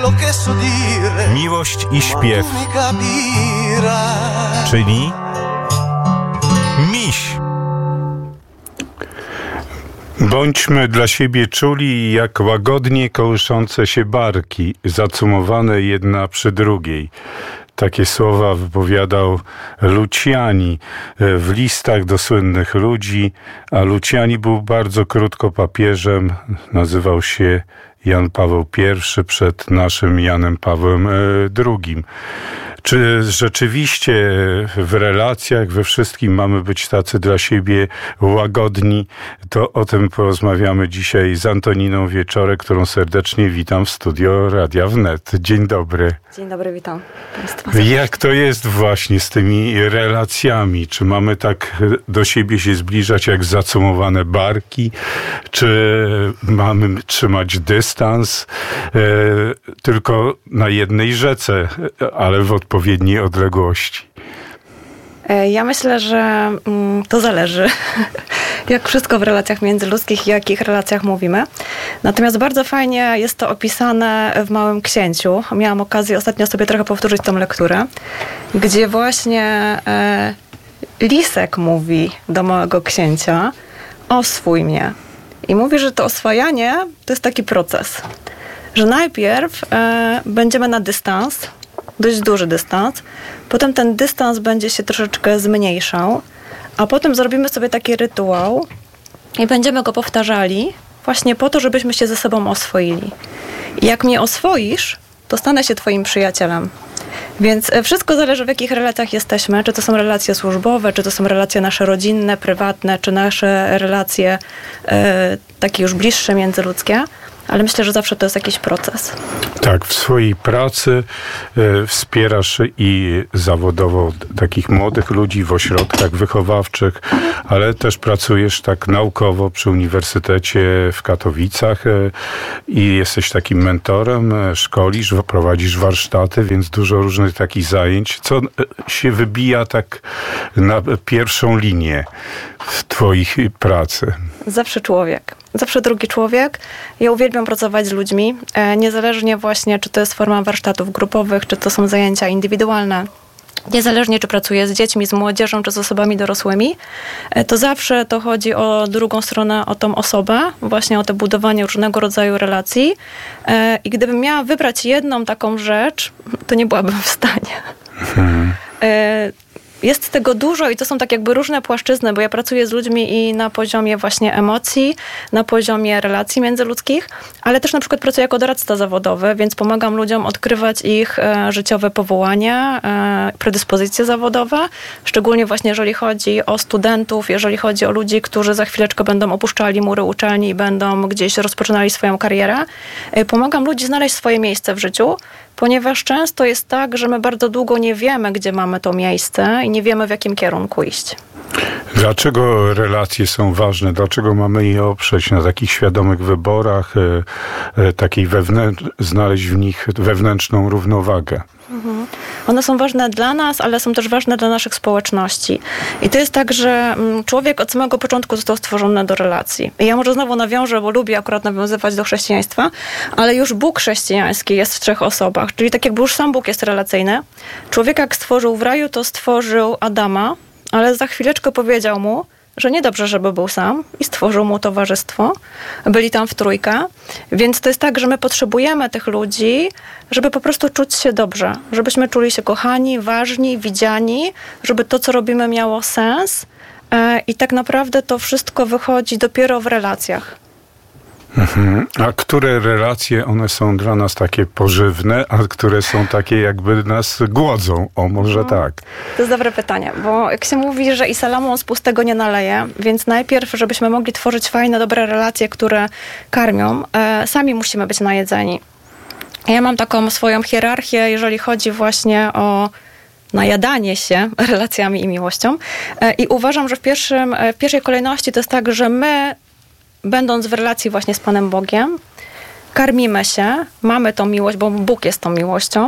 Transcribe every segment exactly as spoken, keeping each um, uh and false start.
Miłość i śpiew, czyli miś. Bądźmy dla siebie czuli jak łagodnie kołyszące się barki, zacumowane jedna przy drugiej. Takie słowa wypowiadał Luciani w listach do słynnych ludzi, a Luciani był bardzo krótko papieżem, nazywał się Jan Paweł I przed naszym Janem Pawłem drugim. Czy rzeczywiście w relacjach, we wszystkim mamy być tacy dla siebie łagodni? To o tym porozmawiamy dzisiaj z Antoniną Wieczorek, którą serdecznie witam w studio Radia Wnet. Dzień dobry. Dzień dobry, witam Państwa. Jak to jest właśnie z tymi relacjami? Czy mamy tak do siebie się zbliżać jak zacumowane barki? Czy mamy trzymać dystans e, tylko na jednej rzece, ale w odpowiedniej odległości? Ja myślę, że mm, to zależy, jak wszystko w relacjach międzyludzkich i o jakich relacjach mówimy. Natomiast bardzo fajnie jest to opisane w Małym Księciu. Miałam okazję ostatnio sobie trochę powtórzyć tą lekturę, gdzie właśnie e, Lisek mówi do Małego Księcia: oswój mnie. I mówi, że to oswajanie to jest taki proces, że najpierw e, będziemy na dystans, dość duży dystans, potem ten dystans będzie się troszeczkę zmniejszał, a potem zrobimy sobie taki rytuał i będziemy go powtarzali właśnie po to, żebyśmy się ze sobą oswoili. I jak mnie oswoisz, to stanę się twoim przyjacielem. Więc wszystko zależy, w jakich relacjach jesteśmy, czy to są relacje służbowe, czy to są relacje nasze rodzinne, prywatne, czy nasze relacje e, takie już bliższe, międzyludzkie. Ale myślę, że zawsze to jest jakiś proces. Tak, w swojej pracy e, wspierasz i zawodowo takich młodych ludzi w ośrodkach wychowawczych, ale też pracujesz tak naukowo przy Uniwersytecie w Katowicach e, i jesteś takim mentorem, e, szkolisz, prowadzisz warsztaty, więc dużo różnych takich zajęć. Co się wybija tak na pierwszą linię w twoich pracy? Zawsze człowiek. Zawsze drugi człowiek. Ja uwielbiam pracować z ludźmi, niezależnie właśnie, czy to jest forma warsztatów grupowych, czy to są zajęcia indywidualne. Niezależnie, czy pracuję z dziećmi, z młodzieżą, czy z osobami dorosłymi, to zawsze to chodzi o drugą stronę, o tą osobę, właśnie o to budowanie różnego rodzaju relacji. I gdybym miała wybrać jedną taką rzecz, to nie byłabym w stanie. Hmm. Jest tego dużo i to są tak jakby różne płaszczyzny, bo ja pracuję z ludźmi i na poziomie właśnie emocji, na poziomie relacji międzyludzkich, ale też na przykład pracuję jako doradca zawodowy, więc pomagam ludziom odkrywać ich e, życiowe powołanie, e, predyspozycje zawodowe, szczególnie właśnie jeżeli chodzi o studentów, jeżeli chodzi o ludzi, którzy za chwileczkę będą opuszczali mury uczelni i będą gdzieś rozpoczynali swoją karierę. E, pomagam ludzi znaleźć swoje miejsce w życiu, ponieważ często jest tak, że my bardzo długo nie wiemy, gdzie mamy to miejsce i nie wiemy, w jakim kierunku iść. Dlaczego relacje są ważne? Dlaczego mamy je oprzeć na takich świadomych wyborach, e, e, takiej wewnętrz- znaleźć w nich wewnętrzną równowagę? Mhm. One są ważne dla nas, ale są też ważne dla naszych społeczności. I to jest tak, że człowiek od samego początku został stworzony do relacji. I ja może znowu nawiążę, bo lubię akurat nawiązywać do chrześcijaństwa, ale już Bóg chrześcijański jest w trzech osobach. Czyli tak jakby już sam Bóg jest relacyjny. Człowieka jak stworzył w raju, to stworzył Adama, ale za chwileczkę powiedział mu, że niedobrze, żeby był sam i stworzył mu towarzystwo. Byli tam w trójkę. Więc to jest tak, że my potrzebujemy tych ludzi, żeby po prostu czuć się dobrze. Żebyśmy czuli się kochani, ważni, widziani, żeby to, co robimy, miało sens. I tak naprawdę to wszystko wychodzi dopiero w relacjach. Mhm. A które relacje, one są dla nas takie pożywne, a które są takie jakby nas głodzą? O, może mhm. tak. To jest dobre pytanie, bo jak się mówi, że i Salomon z pustego nie naleje, więc najpierw, żebyśmy mogli tworzyć fajne, dobre relacje, które karmią, e, sami musimy być najedzeni. Ja mam taką swoją hierarchię, jeżeli chodzi właśnie o najadanie się relacjami i miłością. E, I uważam, że w, pierwszym, w pierwszej kolejności to jest tak, że my będąc w relacji właśnie z Panem Bogiem, karmimy się, mamy tą miłość, bo Bóg jest tą miłością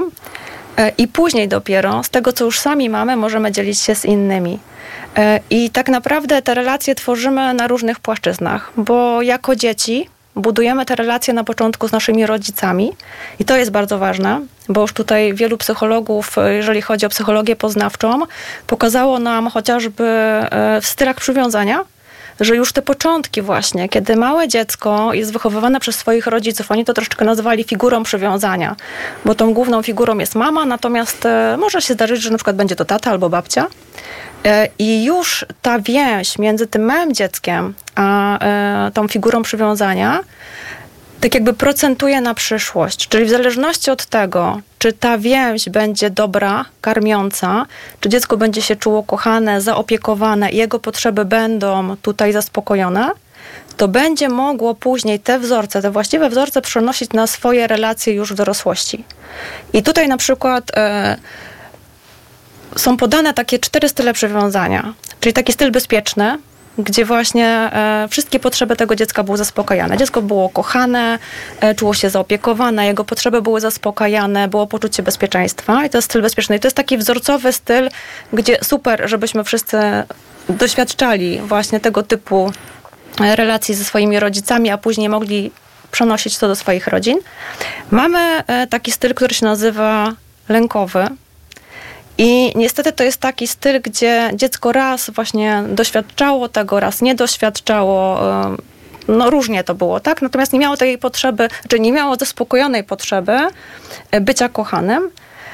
i później dopiero z tego, co już sami mamy, możemy dzielić się z innymi. I tak naprawdę te relacje tworzymy na różnych płaszczyznach, bo jako dzieci budujemy te relacje na początku z naszymi rodzicami i to jest bardzo ważne, bo już tutaj wielu psychologów, jeżeli chodzi o psychologię poznawczą, pokazało nam chociażby w stylach przywiązania, że już te początki właśnie, kiedy małe dziecko jest wychowywane przez swoich rodziców, oni to troszeczkę nazwali figurą przywiązania, bo tą główną figurą jest mama, natomiast może się zdarzyć, że na przykład będzie to tata albo babcia. I już ta więź między tym małym dzieckiem a tą figurą przywiązania tak jakby procentuje na przyszłość. Czyli w zależności od tego, czy ta więź będzie dobra, karmiąca, czy dziecko będzie się czuło kochane, zaopiekowane i jego potrzeby będą tutaj zaspokojone, to będzie mogło później te wzorce, te właściwe wzorce przenosić na swoje relacje już w dorosłości. I tutaj na przykład e, są podane takie cztery style przywiązania. Czyli taki styl bezpieczny, gdzie właśnie e, wszystkie potrzeby tego dziecka były zaspokajane. Dziecko było kochane, e, czuło się zaopiekowane, jego potrzeby były zaspokajane, było poczucie bezpieczeństwa i to jest styl bezpieczny. I to jest taki wzorcowy styl, gdzie super, żebyśmy wszyscy doświadczali właśnie tego typu relacji ze swoimi rodzicami, a później mogli przenosić to do swoich rodzin. Mamy e, taki styl, który się nazywa lękowy. I niestety to jest taki styl, gdzie dziecko raz właśnie doświadczało tego, raz nie doświadczało, no różnie to było, tak? Natomiast nie miało tej potrzeby, czy nie miało zaspokojonej potrzeby bycia kochanym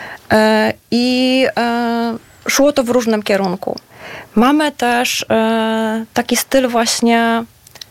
i szło to w różnym kierunku. Mamy też taki styl właśnie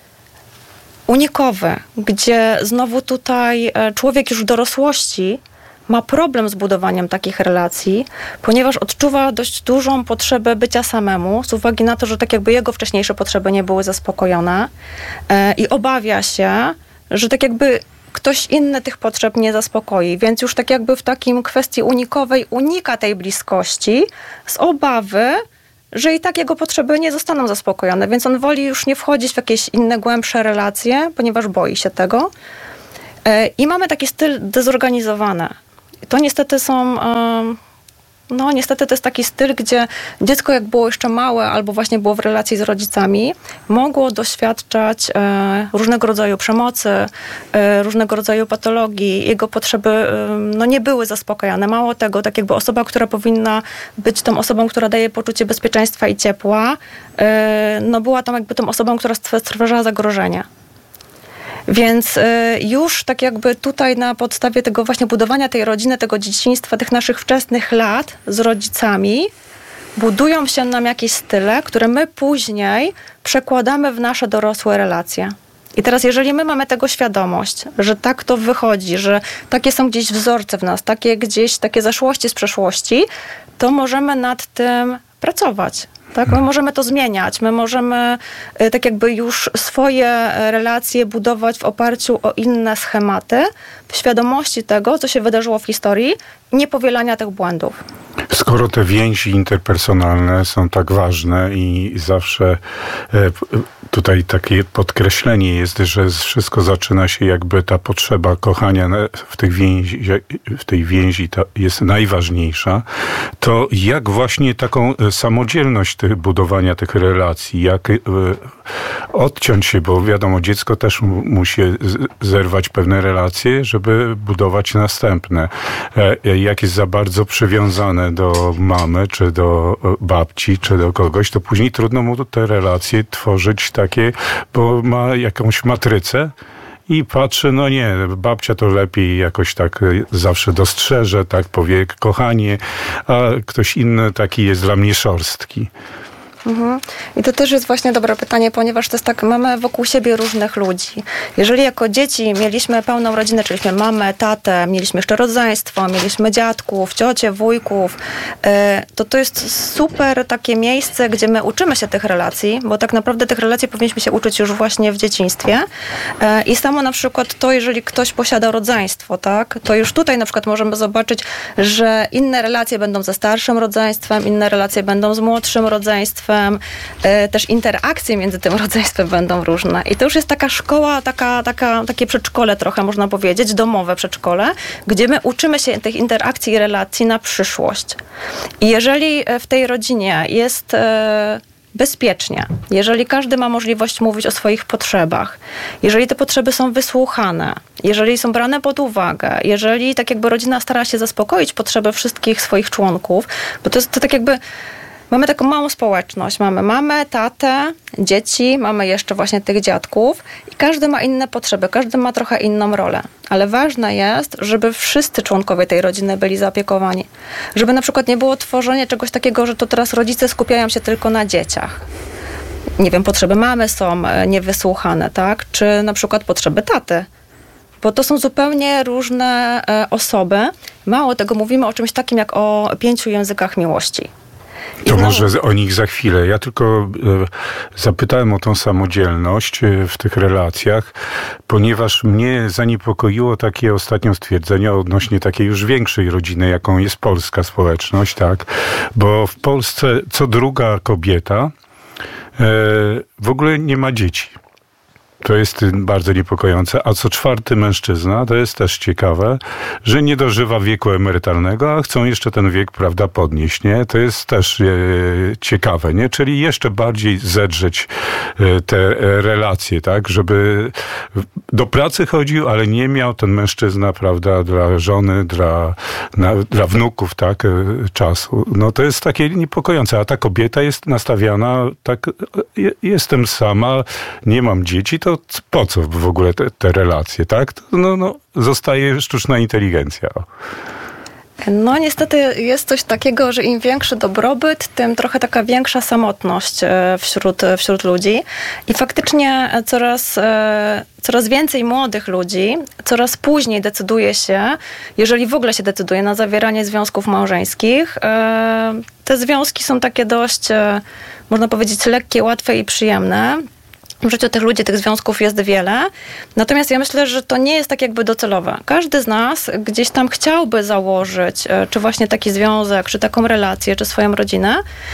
unikowy, gdzie znowu tutaj człowiek już w dorosłości ma problem z budowaniem takich relacji, ponieważ odczuwa dość dużą potrzebę bycia samemu, z uwagi na to, że tak jakby jego wcześniejsze potrzeby nie były zaspokojone e, i obawia się, że tak jakby ktoś inny tych potrzeb nie zaspokoi, więc już tak jakby w takim kwestii unikowej unika tej bliskości z obawy, że i tak jego potrzeby nie zostaną zaspokojone, więc on woli już nie wchodzić w jakieś inne, głębsze relacje, ponieważ boi się tego. E, I mamy taki styl dezorganizowany. To niestety są, no niestety to jest taki styl, gdzie dziecko jak było jeszcze małe albo właśnie było w relacji z rodzicami, mogło doświadczać różnego rodzaju przemocy, różnego rodzaju patologii. Jego potrzeby no, nie były zaspokajane. Mało tego, tak jakby osoba, która powinna być tą osobą, która daje poczucie bezpieczeństwa i ciepła, no była tam jakby tą osobą, która stwarzała zagrożenie. Więc już tak jakby tutaj na podstawie tego właśnie budowania tej rodziny, tego dzieciństwa, tych naszych wczesnych lat z rodzicami, budują się nam jakieś style, które my później przekładamy w nasze dorosłe relacje. I teraz jeżeli my mamy tego świadomość, że tak to wychodzi, że takie są gdzieś wzorce w nas, takie gdzieś, takie zaszłości z przeszłości, to możemy nad tym pracować. Tak? My możemy to zmieniać, my możemy tak jakby już swoje relacje budować w oparciu o inne schematy, w świadomości tego, co się wydarzyło w historii, nie powielania tych błędów. Skoro te więzi interpersonalne są tak ważne i zawsze tutaj takie podkreślenie jest, że wszystko zaczyna się jakby ta potrzeba kochania w tej więzi, w tej więzi jest najważniejsza, to jak właśnie taką samodzielność tych, budowania tych relacji, jak odciąć się, bo wiadomo, dziecko też musi zerwać pewne relacje, żeby budować następne. Jak jest za bardzo przywiązane do mamy, czy do babci, czy do kogoś, to później trudno mu te relacje tworzyć takie, bo ma jakąś matrycę i patrzy, no nie, babcia to lepiej jakoś tak zawsze dostrzeże, tak powie kochanie, a ktoś inny taki jest dla mnie szorstki. Mhm. I to też jest właśnie dobre pytanie, ponieważ to jest tak, mamy wokół siebie różnych ludzi. Jeżeli jako dzieci mieliśmy pełną rodzinę, czyli mieliśmy mamę, tatę, mieliśmy jeszcze rodzeństwo, mieliśmy dziadków, ciocie, wujków, to to jest super takie miejsce, gdzie my uczymy się tych relacji, bo tak naprawdę tych relacji powinniśmy się uczyć już właśnie w dzieciństwie. I samo na przykład to, jeżeli ktoś posiada rodzeństwo, tak, to już tutaj na przykład możemy zobaczyć, że inne relacje będą ze starszym rodzeństwem, inne relacje będą z młodszym rodzeństwem, też interakcje między tym rodzeństwem będą różne. I to już jest taka szkoła, taka, taka, takie przedszkole trochę, można powiedzieć, domowe przedszkole, gdzie my uczymy się tych interakcji i relacji na przyszłość. I jeżeli w tej rodzinie jest bezpiecznie, jeżeli każdy ma możliwość mówić o swoich potrzebach, jeżeli te potrzeby są wysłuchane, jeżeli są brane pod uwagę, jeżeli tak jakby rodzina stara się zaspokoić potrzeby wszystkich swoich członków, bo to jest to tak jakby mamy taką małą społeczność. Mamy mamę, tatę, dzieci, mamy jeszcze właśnie tych dziadków i każdy ma inne potrzeby, każdy ma trochę inną rolę. Ale ważne jest, żeby wszyscy członkowie tej rodziny byli zaopiekowani. Żeby na przykład nie było tworzenia czegoś takiego, że to teraz rodzice skupiają się tylko na dzieciach. Nie wiem, potrzeby mamy są niewysłuchane, tak? Czy na przykład potrzeby taty. Bo to są zupełnie różne osoby. Mało tego, mówimy o czymś takim jak o pięciu językach miłości. To może o nich za chwilę. Ja tylko e, zapytałem o tą samodzielność e, w tych relacjach, ponieważ mnie zaniepokoiło takie ostatnio stwierdzenie odnośnie takiej już większej rodziny, jaką jest polska społeczność, tak? Bo w Polsce co druga kobieta e, w ogóle nie ma dzieci. To jest bardzo niepokojące. A co czwarty mężczyzna, to jest też ciekawe, że nie dożywa wieku emerytalnego, a chcą jeszcze ten wiek, prawda, podnieść, nie? To jest też e, ciekawe, nie? Czyli jeszcze bardziej zedrzeć e, te relacje, tak? Żeby do pracy chodził, ale nie miał ten mężczyzna, prawda, dla żony, dla, na, dla wnuków, tak? E, czasu. No to jest takie niepokojące. A ta kobieta jest nastawiana tak, e, jestem sama, nie mam dzieci, to po co w ogóle te, te relacje, tak? No, no, zostaje sztuczna inteligencja. No niestety jest coś takiego, że im większy dobrobyt, tym trochę taka większa samotność wśród, wśród ludzi. I faktycznie coraz, coraz więcej młodych ludzi coraz później decyduje się, jeżeli w ogóle się decyduje na zawieranie związków małżeńskich. Te związki są takie dość, można powiedzieć, lekkie, łatwe i przyjemne. W życiu tych ludzi, tych związków jest wiele. Natomiast ja myślę, że to nie jest tak jakby docelowe. Każdy z nas gdzieś tam chciałby założyć, czy właśnie taki związek, czy taką relację, czy swoją rodzinę,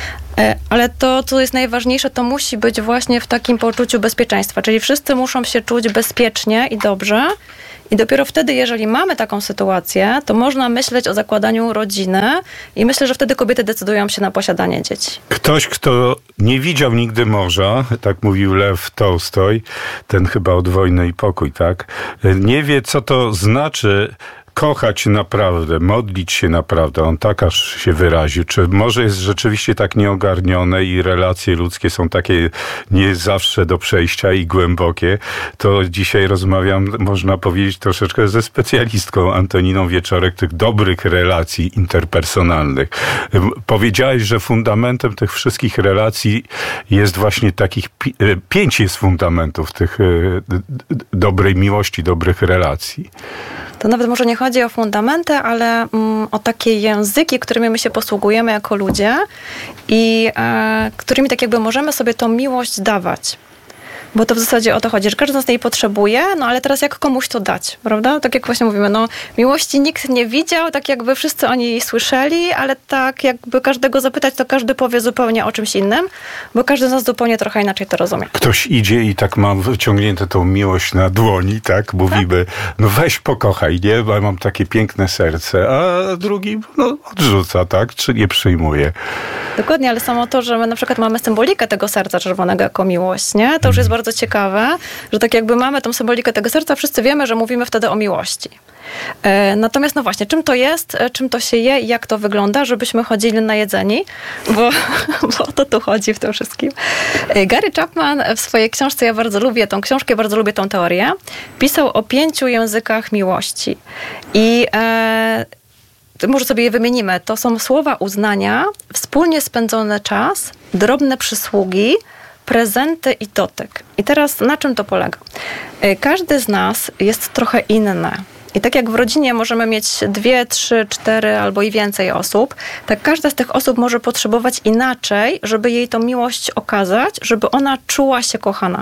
ale to, co jest najważniejsze, to musi być właśnie w takim poczuciu bezpieczeństwa. Czyli wszyscy muszą się czuć bezpiecznie i dobrze. I dopiero wtedy, jeżeli mamy taką sytuację, to można myśleć o zakładaniu rodziny i myślę, że wtedy kobiety decydują się na posiadanie dzieci. Ktoś, kto nie widział nigdy morza, tak mówił Lew Tolstoj, ten chyba od Wojny i Pokój, tak? Nie wie, co to znaczy kochać naprawdę, modlić się naprawdę. On tak aż się wyraził. Czy może jest rzeczywiście tak nieogarnione i relacje ludzkie są takie nie zawsze do przejścia i głębokie, to dzisiaj rozmawiam, można powiedzieć, troszeczkę ze specjalistką Antoniną Wieczorek tych dobrych relacji interpersonalnych. Powiedziałeś, że fundamentem tych wszystkich relacji jest właśnie takich, pięć jest fundamentów tych dobrej miłości, dobrych relacji. To nawet może nie chodzi o fundamenty, ale mm, o takie języki, którymi my się posługujemy jako ludzie i e, którymi tak jakby możemy sobie tą miłość dawać. Bo to w zasadzie o to chodzi, że każdy z nas jej potrzebuje, no ale teraz jak komuś to dać, prawda? Tak jak właśnie mówimy, no miłości nikt nie widział, tak jakby wszyscy o niej słyszeli, ale tak jakby każdego zapytać, to każdy powie zupełnie o czymś innym, bo każdy z nas zupełnie trochę inaczej to rozumie. Ktoś idzie i tak ma wyciągnięte tą miłość na dłoni, tak? Mówimy, tak? No weź pokochaj, nie? Bo ja mam takie piękne serce, a drugi no, odrzuca, tak? Czy nie przyjmuje. Dokładnie, ale samo to, że my na przykład mamy symbolikę tego serca czerwonego jako miłość, nie? To już jest bardzo ciekawe, że tak jakby mamy tą symbolikę tego serca, wszyscy wiemy, że mówimy wtedy o miłości. Natomiast no właśnie, czym to jest, czym to się je i jak to wygląda, żebyśmy chodzili najedzeni, bo, bo o to tu chodzi w tym wszystkim. Gary Chapman w swojej książce, ja bardzo lubię tą książkę, bardzo lubię tą teorię, pisał o pięciu językach miłości. I e, może sobie je wymienimy. To są słowa uznania, wspólnie spędzony czas, drobne przysługi, prezenty i dotyk. I teraz na czym to polega? Każdy z nas jest trochę inny. I tak jak w rodzinie możemy mieć dwie, trzy, cztery albo i więcej osób, tak każda z tych osób może potrzebować inaczej, żeby jej tą miłość okazać, żeby ona czuła się kochana.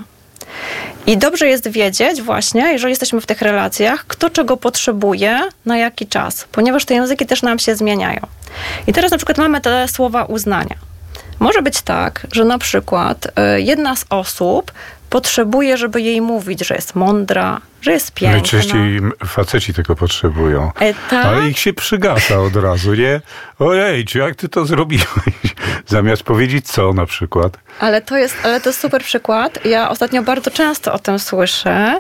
I dobrze jest wiedzieć właśnie, jeżeli jesteśmy w tych relacjach, kto czego potrzebuje, na jaki czas, ponieważ te języki też nam się zmieniają. I teraz na przykład mamy te słowa uznania. Może być tak, że na przykład jedna z osób potrzebuje, żeby jej mówić, że jest mądra, że jest piękna. Najczęściej faceci tego potrzebują. E, tak? Ale ich się przygasa od razu, nie? Ojej, czy jak ty to zrobiłeś? Zamiast powiedzieć co na przykład. Ale to jest, ale to jest super przykład. Ja ostatnio bardzo często o tym słyszę,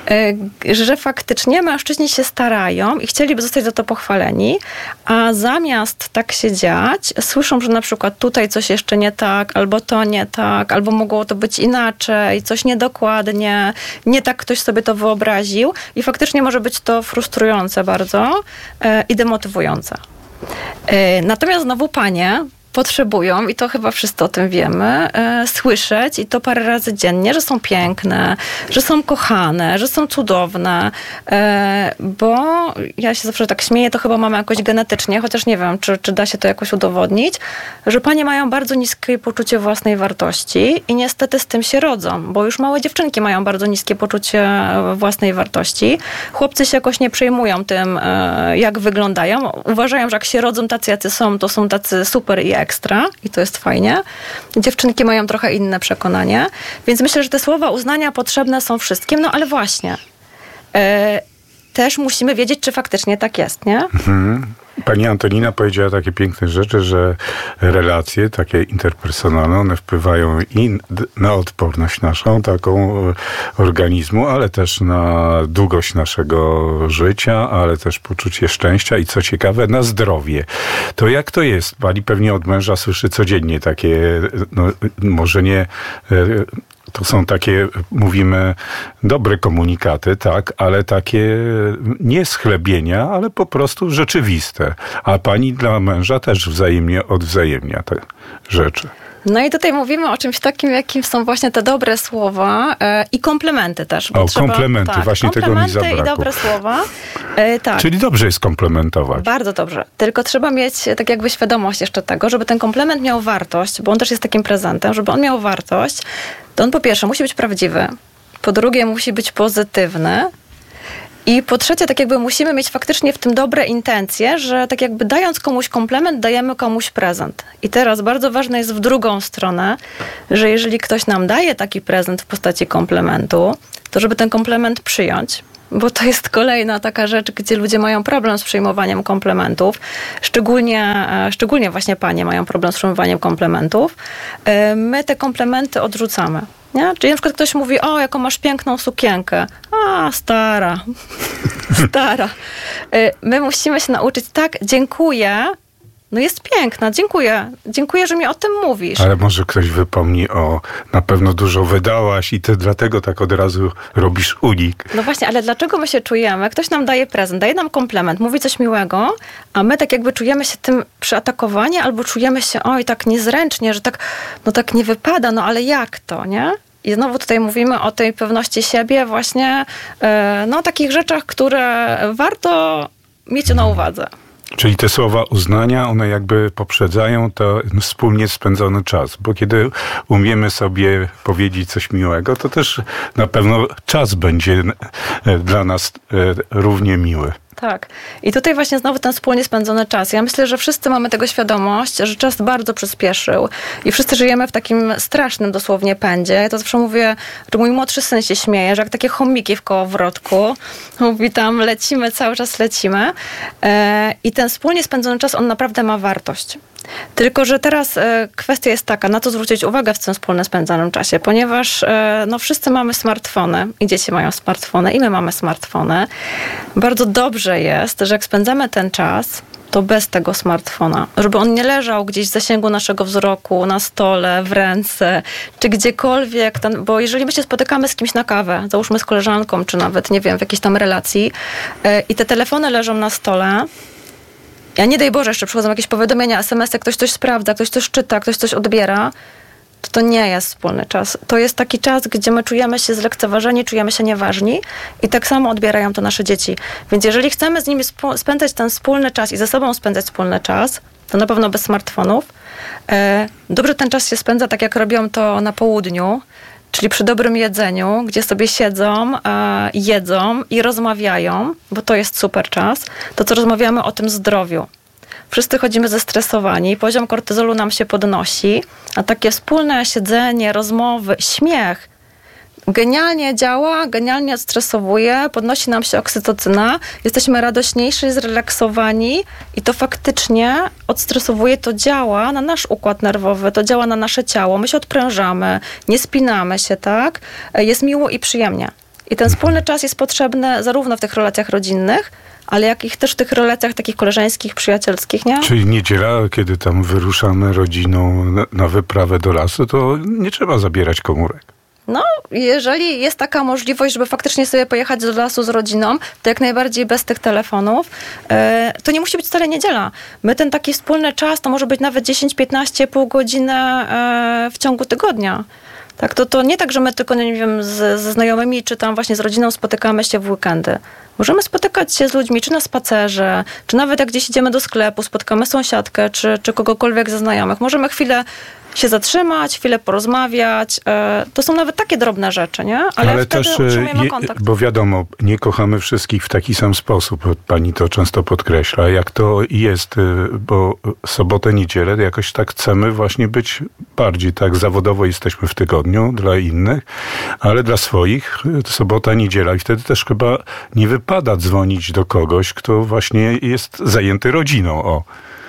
że faktycznie mężczyźni się starają i chcieliby zostać za to pochwaleni, a zamiast tak się dziać, słyszą, że na przykład tutaj coś jeszcze nie tak, albo to nie tak, albo mogło to być inaczej, coś niedokładnie, nie tak ktoś sobie to wyobraził i faktycznie może być to frustrujące bardzo i demotywujące. Natomiast znowu panie potrzebują, i to chyba wszyscy o tym wiemy, e, słyszeć i to parę razy dziennie, że są piękne, że są kochane, że są cudowne, e, bo ja się zawsze tak śmieję, to chyba mamy jakoś genetycznie, chociaż nie wiem, czy, czy da się to jakoś udowodnić, że panie mają bardzo niskie poczucie własnej wartości i niestety z tym się rodzą, bo już małe dziewczynki mają bardzo niskie poczucie własnej wartości. Chłopcy się jakoś nie przejmują tym, e, jak wyglądają. Uważają, że jak się rodzą tacy, jacy są, to są tacy super i ekstra i to jest fajnie. Dziewczynki mają trochę inne przekonanie, więc myślę, że te słowa uznania potrzebne są wszystkim, no ale właśnie e, też musimy wiedzieć, czy faktycznie tak jest, nie? Mhm. Pani Antonina powiedziała takie piękne rzeczy, że relacje takie interpersonalne, one wpływają i na odporność naszą, taką organizmu, ale też na długość naszego życia, ale też poczucie szczęścia i co ciekawe, na zdrowie. To jak to jest? Pani pewnie od męża słyszy codziennie takie, no, może nie... To są takie, mówimy, dobre komunikaty, tak, ale takie nie schlebienia, ale po prostu rzeczywiste. A pani dla męża też wzajemnie odwzajemnia te rzeczy. No i tutaj mówimy o czymś takim, jakim są właśnie te dobre słowa e, i komplementy też. Bo o, trzeba, komplementy, tak, właśnie tego mi zabrakło. Komplementy i dobre słowa. E, tak. Czyli dobrze jest komplementować. Bardzo dobrze. Tylko trzeba mieć tak jakby świadomość jeszcze tego, żeby ten komplement miał wartość, bo on też jest takim prezentem, żeby on miał wartość, to on po pierwsze musi być prawdziwy, po drugie musi być pozytywny, i po trzecie, tak jakby musimy mieć faktycznie w tym dobre intencje, że tak jakby dając komuś komplement, dajemy komuś prezent. I teraz bardzo ważne jest w drugą stronę, że jeżeli ktoś nam daje taki prezent w postaci komplementu, to żeby ten komplement przyjąć. Bo to jest kolejna taka rzecz, gdzie ludzie mają problem z przyjmowaniem komplementów. Szczególnie, szczególnie właśnie panie mają problem z przyjmowaniem komplementów. My te komplementy odrzucamy. Nie? Czyli na przykład ktoś mówi, o, jaką masz piękną sukienkę. A, stara. Stara. My musimy się nauczyć, tak, dziękuję. No jest piękna, dziękuję. Dziękuję, że mi o tym mówisz. Ale może ktoś wypomni o, na pewno dużo wydałaś i ty dlatego tak od razu robisz unik. No właśnie, ale dlaczego my się czujemy? Ktoś nam daje prezent, daje nam komplement, mówi coś miłego, a my tak jakby czujemy się tym przyatakowani albo czujemy się, oj, tak niezręcznie, że tak, no tak nie wypada, no ale jak to, nie? I znowu tutaj mówimy o tej pewności siebie, właśnie no o takich rzeczach, które warto mieć na uwadze. Czyli te słowa uznania, one jakby poprzedzają to wspólnie spędzony czas. Bo kiedy umiemy sobie powiedzieć coś miłego, to też na pewno czas będzie dla nas równie miły. Tak. I tutaj właśnie znowu ten wspólnie spędzony czas. Ja myślę, że wszyscy mamy tego świadomość, że czas bardzo przyspieszył i wszyscy żyjemy w takim strasznym dosłownie pędzie. Ja to zawsze mówię, że mój młodszy syn się śmieje, że jak takie chomiki w kołowrotku. Mówi tam, lecimy, cały czas lecimy. I ten wspólnie spędzony czas, on naprawdę ma wartość. Tylko że teraz e, kwestia jest taka, na co zwrócić uwagę w tym wspólnie spędzanym czasie, ponieważ e, no, wszyscy mamy smartfony i dzieci mają smartfony i my mamy smartfony. Bardzo dobrze jest, że jak spędzamy ten czas, to bez tego smartfona, żeby on nie leżał gdzieś w zasięgu naszego wzroku, na stole, w ręce, czy gdziekolwiek, ten, bo jeżeli my się spotykamy z kimś na kawę, załóżmy z koleżanką, czy nawet, nie wiem, w jakiejś tam relacji e, i te telefony leżą na stole, ja nie daj Boże, jeszcze przychodzą jakieś powiadomienia, es em esy, ktoś coś sprawdza, ktoś coś czyta, ktoś coś odbiera, to to nie jest wspólny czas. To jest taki czas, gdzie my czujemy się zlekceważeni, czujemy się nieważni i tak samo odbierają to nasze dzieci. Więc jeżeli chcemy z nimi sp- spędzać ten wspólny czas i ze sobą spędzać wspólny czas, to na pewno bez smartfonów. E, dobrze ten czas się spędza tak, jak robią to na południu, czyli przy dobrym jedzeniu, gdzie sobie siedzą, e, jedzą i rozmawiają, bo to jest super czas. To, co rozmawiamy o tym zdrowiu. Wszyscy chodzimy zestresowani, poziom kortyzolu nam się podnosi, a takie wspólne siedzenie, rozmowy, śmiech, Genialnie działa, genialnie odstresowuje, podnosi nam się oksytocyna, jesteśmy radośniejsi, zrelaksowani i to faktycznie odstresowuje, to działa na nasz układ nerwowy, to działa na nasze ciało, my się odprężamy, nie spinamy się, tak? Jest miło i przyjemnie. I ten wspólny czas jest potrzebny zarówno w tych relacjach rodzinnych, ale jak ich też w tych relacjach takich koleżeńskich, przyjacielskich, nie? Czyli niedziela, kiedy tam wyruszamy rodziną na, na wyprawę do lasu, to nie trzeba zabierać komórek. No, jeżeli jest taka możliwość, żeby faktycznie sobie pojechać do lasu z rodziną, to jak najbardziej bez tych telefonów. To nie musi być wcale niedziela. My ten taki wspólny czas, to może być nawet dziesięć piętnaście, pół godziny w ciągu tygodnia. Tak, to, to nie tak, że my tylko, nie wiem, z, ze znajomymi, czy tam właśnie z rodziną spotykamy się w weekendy. Możemy spotykać się z ludźmi, czy na spacerze, czy nawet jak gdzieś idziemy do sklepu, spotkamy sąsiadkę, czy, czy kogokolwiek ze znajomych. Możemy chwilę się zatrzymać, chwilę porozmawiać. To są nawet takie drobne rzeczy, nie? Ale, Ale wtedy też, utrzymujemy je, kontakt. bo wiadomo, nie kochamy wszystkich w taki sam sposób. Pani to często podkreśla. Jak to jest, bo sobotę, niedzielę jakoś tak chcemy właśnie być bardziej tak zawodowo jesteśmy w tygodniu dla innych, ale dla swoich sobota, niedziela i wtedy też chyba nie wypada dzwonić do kogoś, kto właśnie jest zajęty rodziną. O.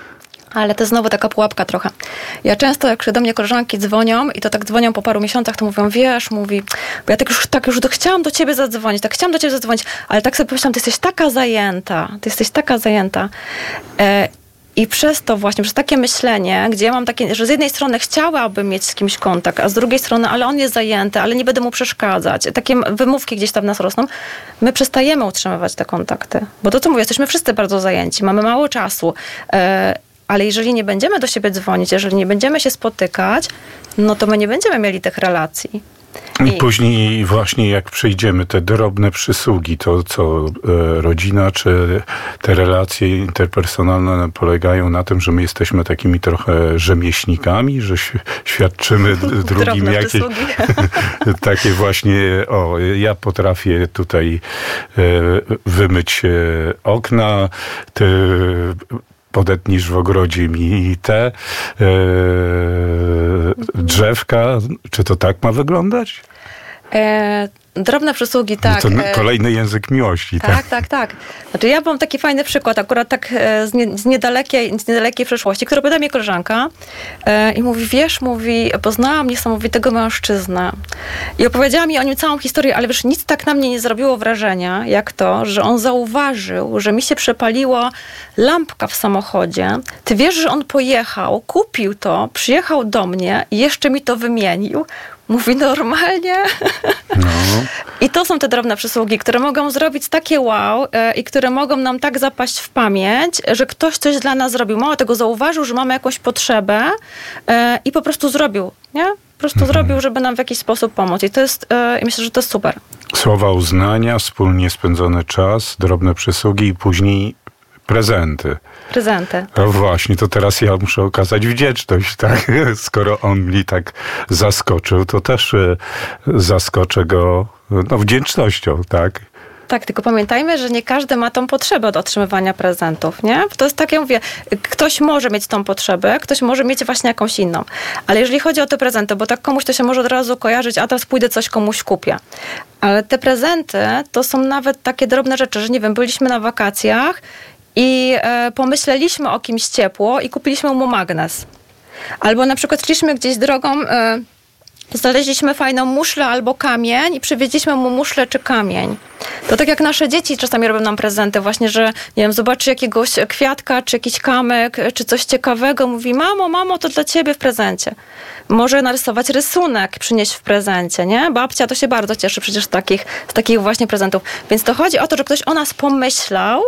Ale to znowu taka pułapka trochę. Ja często, jak do mnie koleżanki dzwonią i to tak dzwonią po paru miesiącach, to mówią, wiesz, mówi, bo ja tak już, tak już do, chciałam do ciebie zadzwonić, tak chciałam do ciebie zadzwonić, ale tak sobie pomyślałam, ty jesteś taka zajęta, ty jesteś taka zajęta. E, I przez to właśnie, przez takie myślenie, gdzie ja mam takie, że z jednej strony chciałabym mieć z kimś kontakt, a z drugiej strony, ale on jest zajęty, ale nie będę mu przeszkadzać. Takie wymówki gdzieś tam w nas rosną. My przestajemy utrzymywać te kontakty. Bo to, co mówię, jesteśmy wszyscy bardzo zajęci, mamy mało czasu. E, Ale jeżeli nie będziemy do siebie dzwonić, jeżeli nie będziemy się spotykać, no to my nie będziemy mieli tych relacji. I, I później właśnie jak przejdziemy te drobne przysługi, to co e, rodzina, czy te relacje interpersonalne polegają na tym, że my jesteśmy takimi trochę rzemieślnikami, że świadczymy drugim drobne jakieś przysługi. takie właśnie, o, ja potrafię tutaj e, wymyć e, okna, ty podetnisz w ogrodzie mi te e, drzewka. Czy to tak ma wyglądać? E, drobne przysługi, tak. No to kolejny język miłości. Tak, tak, tak, tak. Znaczy ja mam taki fajny przykład, akurat tak z, nie, z, niedalekiej, z niedalekiej przeszłości, który pyta mnie koleżanka e, i mówi, wiesz, mówi, poznałam niesamowitego mężczyznę. I opowiedziała mi o nim całą historię, ale wiesz, nic tak na mnie nie zrobiło wrażenia, jak to, że on zauważył, że mi się przepaliła lampka w samochodzie. Ty wiesz, że on pojechał, kupił to, przyjechał do mnie i jeszcze mi to wymienił. Mówi normalnie. No. I to są te drobne przysługi, które mogą zrobić takie wow e, i które mogą nam tak zapaść w pamięć, że ktoś coś dla nas zrobił. Mało tego, zauważył, że mamy jakąś potrzebę e, i po prostu zrobił, nie? Po prostu mhm. zrobił, żeby nam w jakiś sposób pomóc. I to jest, e, myślę, że to jest super. Słowa uznania, wspólnie spędzony czas, drobne przysługi i później prezenty. Prezenty. No właśnie, to teraz ja muszę okazać wdzięczność, tak? Skoro on mnie tak zaskoczył, to też zaskoczę go no, wdzięcznością, tak? Tak, tylko pamiętajmy, że nie każdy ma tą potrzebę do otrzymywania prezentów, nie? To jest tak, ja mówię, ktoś może mieć tą potrzebę, ktoś może mieć właśnie jakąś inną. Ale jeżeli chodzi o te prezenty, bo tak komuś to się może od razu kojarzyć, a teraz pójdę coś komuś kupię. Ale te prezenty to są nawet takie drobne rzeczy, że nie wiem, byliśmy na wakacjach i e, pomyśleliśmy o kimś ciepło i kupiliśmy mu magnes. Albo na przykład szliśmy gdzieś drogą, e, znaleźliśmy fajną muszlę albo kamień i przywieźliśmy mu muszlę czy kamień. To tak jak nasze dzieci czasami robią nam prezenty właśnie, że nie wiem, zobaczy jakiegoś kwiatka, czy jakiś kamyk, czy coś ciekawego. Mówi, mamo, mamo, to dla ciebie w prezencie. Może narysować rysunek, przynieść w prezencie, nie? Babcia to się bardzo cieszy przecież z takich, z takich właśnie prezentów. Więc to chodzi o to, że ktoś o nas pomyślał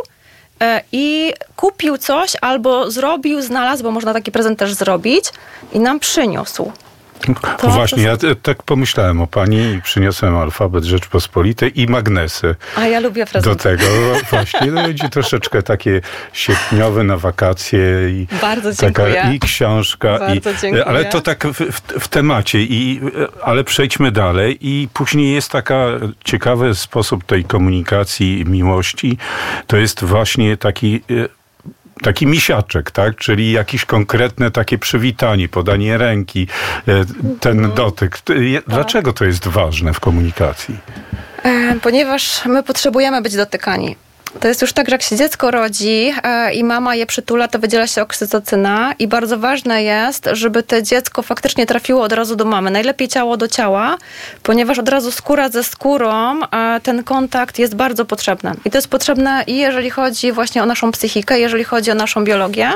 i kupił coś albo zrobił, znalazł, bo można taki prezent też zrobić i nam przyniósł. To właśnie, ja tak pomyślałem o pani i przyniosłem alfabet Rzeczpospolitej i magnesy. A ja lubię prezenty. Do tego właśnie, no będzie troszeczkę takie sierpniowe na wakacje. I bardzo dziękuję. Taka, i książka. Bardzo i, dziękuję. Ale to tak w, w, w temacie. I, ale przejdźmy dalej i później jest taka ciekawy sposób tej komunikacji miłości. To jest właśnie taki taki misiaczek, tak? Czyli jakieś konkretne takie przywitanie, podanie ręki, ten dotyk. Dlaczego to jest ważne w komunikacji? Ponieważ my potrzebujemy być dotykani. To jest już tak, że jak się dziecko rodzi i mama je przytula, to wydziela się oksytocyna i bardzo ważne jest, żeby to dziecko faktycznie trafiło od razu do mamy. Najlepiej ciało do ciała, ponieważ od razu skóra ze skórą ten kontakt jest bardzo potrzebny. I to jest potrzebne i jeżeli chodzi właśnie o naszą psychikę, jeżeli chodzi o naszą biologię.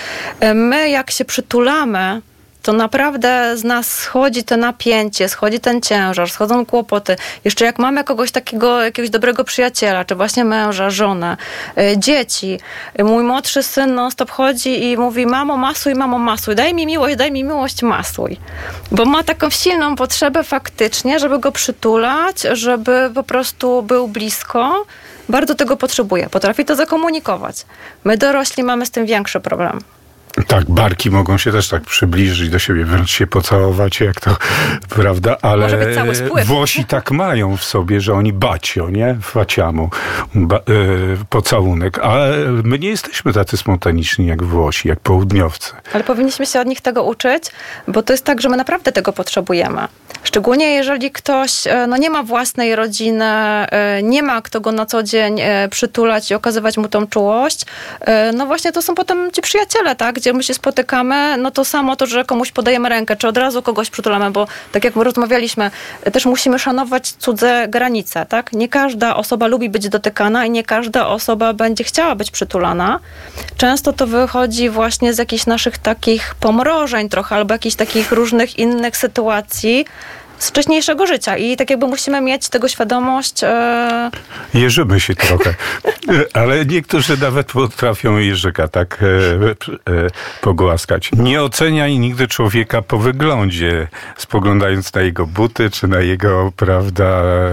My jak się przytulamy, to naprawdę z nas schodzi to napięcie, schodzi ten ciężar, schodzą kłopoty. Jeszcze jak mamy kogoś takiego, jakiegoś dobrego przyjaciela, czy właśnie męża, żonę, dzieci. Mój młodszy syn non stop chodzi i mówi: mamo, masuj, mamo, masuj, daj mi miłość, daj mi miłość, masuj. Bo ma taką silną potrzebę faktycznie, żeby go przytulać, żeby po prostu był blisko. Bardzo tego potrzebuje. Potrafi to zakomunikować. My dorośli mamy z tym większy problem. Tak, barki mogą się też tak przybliżyć do siebie, wręcz się pocałować, jak to, prawda? Ale może być cały spływ. Włosi tak mają w sobie, że oni bacio, nie? Faciamo, ba, e, pocałunek. Ale my nie jesteśmy tacy spontaniczni jak Włosi, jak południowcy. Ale powinniśmy się od nich tego uczyć, bo to jest tak, że my naprawdę tego potrzebujemy. Szczególnie jeżeli ktoś no, nie ma własnej rodziny, nie ma kto go na co dzień przytulać i okazywać mu tą czułość, no właśnie to są potem ci przyjaciele, tak? Gdzie my się spotykamy, no to samo to, że komuś podajemy rękę, czy od razu kogoś przytulamy, bo tak jak my rozmawialiśmy, też musimy szanować cudze granice, tak? Nie każda osoba lubi być dotykana i nie każda osoba będzie chciała być przytulana. Często to wychodzi właśnie z jakichś naszych takich pomrożeń trochę, albo jakichś takich różnych innych sytuacji z wcześniejszego życia i tak jakby musimy mieć tego świadomość. E... Jeżymy się trochę, ale niektórzy nawet potrafią jeżyka tak e, e, pogłaskać. Nie oceniaj nigdy człowieka po wyglądzie, spoglądając na jego buty, czy na jego, prawda,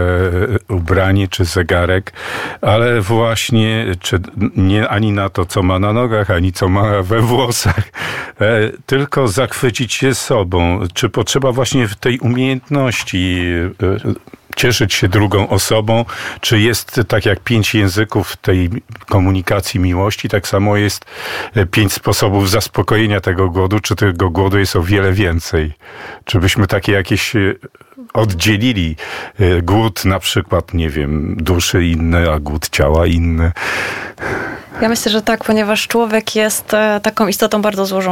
e, ubranie, czy zegarek, ale właśnie czy nie ani na to, co ma na nogach, ani co ma we włosach, e, tylko zachwycić się sobą. Czy potrzeba właśnie w tej umiejętności cieszyć się drugą osobą, czy jest tak jak pięć języków tej komunikacji miłości, tak samo jest pięć sposobów zaspokojenia tego głodu, czy tego głodu jest o wiele więcej. Czy byśmy takie jakieś oddzielili głód na przykład, nie wiem, duszy inny, a głód ciała inny? Ja myślę, że tak, ponieważ człowiek jest taką istotą bardzo złożoną.